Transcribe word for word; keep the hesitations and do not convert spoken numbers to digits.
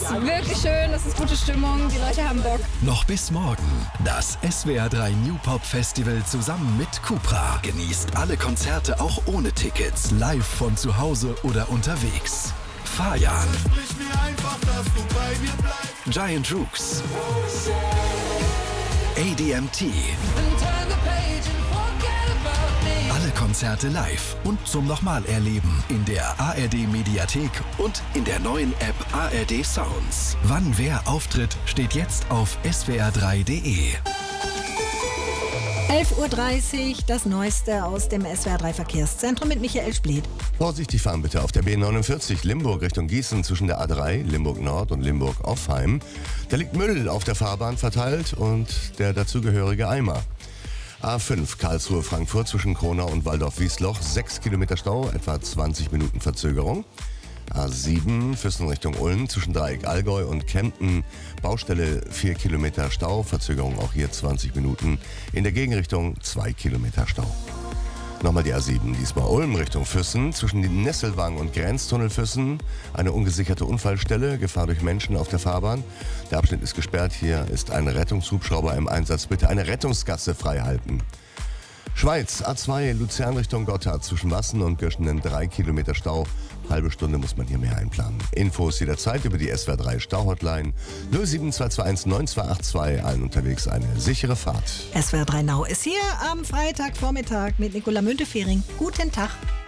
ist wirklich schön, es ist gute Stimmung, die Leute haben Bock. Noch bis morgen. Das S W R drei New Pop Festival zusammen mit Cupra. Genießt alle Konzerte auch ohne Tickets, live von zu Hause oder unterwegs. Fajan, Giant Rooks, A D M T. Alle Konzerte live und zum nochmal erleben in der A R D Mediathek und in der neuen App A R D Sounds. Wann wer auftritt, steht jetzt auf S W R drei punkt de. elf Uhr dreißig, das Neueste aus dem S W R drei Verkehrszentrum mit Michael Spleth. Vorsichtig fahren bitte auf der B neunundvierzig Limburg Richtung Gießen zwischen der A drei, Limburg Nord und Limburg Offheim. Da liegt Müll auf der Fahrbahn verteilt und der dazugehörige Eimer. A fünf Karlsruhe Frankfurt zwischen Kronau und Waldorf-Wiesloch, sechs Kilometer Stau, etwa zwanzig Minuten Verzögerung. A sieben Füssen Richtung Ulm zwischen Dreieck Allgäu und Kempten, Baustelle vier Kilometer Stau, Verzögerung auch hier zwanzig Minuten. In der Gegenrichtung zwei Kilometer Stau. Nochmal die A sieben, diesmal Ulm Richtung Füssen, zwischen den Nesselwang und Grenztunnel Füssen, eine ungesicherte Unfallstelle, Gefahr durch Menschen auf der Fahrbahn. Der Abschnitt ist gesperrt, hier ist ein Rettungshubschrauber im Einsatz, bitte eine Rettungsgasse frei halten. Schweiz, A zwei, Luzern Richtung Gotthard, zwischen Wassen und Göschenen drei Kilometer Stau. Halbe Stunde muss man hier mehr einplanen. Infos jederzeit über die S W R drei Stauhotline null sieben zwei zwei eins neun zwei acht zwei. Allen unterwegs eine sichere Fahrt. S W R drei Now ist hier am Freitagvormittag mit Nicola Müntefering. Guten Tag.